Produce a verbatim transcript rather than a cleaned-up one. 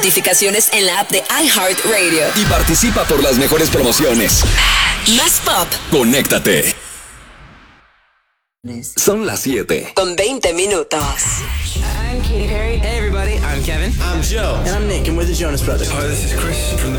notificaciones en la app de iHeartRadio. Y participa por las mejores promociones. Más pop. Conéctate. Son las siete. Con veinte minutos. I'm Katy Perry. Hey everybody, I'm Kevin. I'm Joe. And I'm Nick, and we're the Jonas Brothers. Hi, this is Chris from